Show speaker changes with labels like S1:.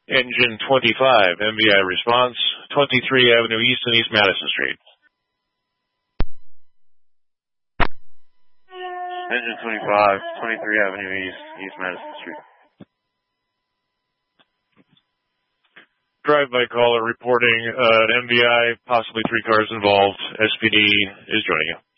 S1: Engine 25, MVI response, 23 Avenue East and East Madison Street.
S2: Engine 25, 23 Avenue East, East Madison Street.
S1: Drive-by caller reporting an MVI, possibly 3 cars involved. SPD is joining you.